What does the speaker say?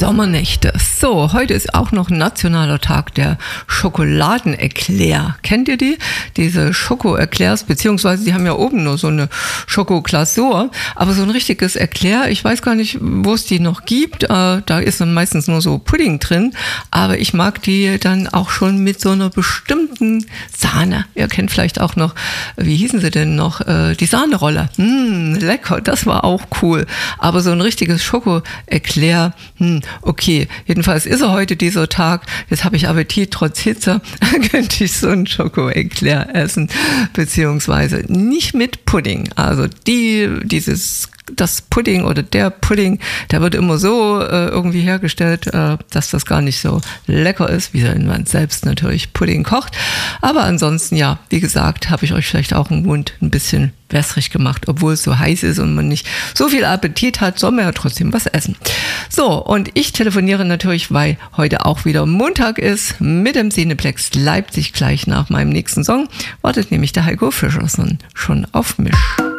Sommernächte. So, heute ist auch noch nationaler Tag der Schokoladen-Eclair. Kennt ihr die? Diese Schoko-Eclairs, beziehungsweise die haben ja oben nur so eine Schokoglasur, aber so ein richtiges Eclair, ich weiß gar nicht, wo es die noch gibt. Da ist dann meistens nur so Pudding drin, aber ich mag die dann auch schon mit so einer bestimmten Sahne. Ihr kennt vielleicht auch noch, wie hießen sie denn noch? Die Sahnerolle. Lecker, das war auch cool. Aber so ein richtiges Schoko-Eclair, okay, jedenfalls ist heute dieser Tag, jetzt habe ich Appetit trotz Hitze, könnte ich so einen Schoko-Eclair essen, beziehungsweise nicht mit Pudding. Also das Pudding oder der Pudding, der wird immer so irgendwie hergestellt, dass das gar nicht so lecker ist, wie wenn man selbst natürlich Pudding kocht. Aber ansonsten, ja, wie gesagt, habe ich euch vielleicht auch im Mund ein bisschen wässrig gemacht, obwohl es so heiß ist und man nicht so viel Appetit hat, soll man ja trotzdem was essen. So, und ich telefoniere natürlich, weil heute auch wieder Montag ist, mit dem Cineplex Leipzig. Gleich nach meinem nächsten Song wartet nämlich der Heiko Fischer schon auf mich.